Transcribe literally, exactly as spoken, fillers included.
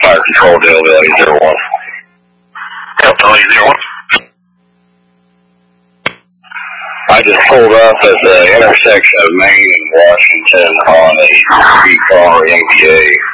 fire control, Delta eight zero one. Delta eight zero one. I just pulled up at the intersection of Main and Washington on a three-car M B A.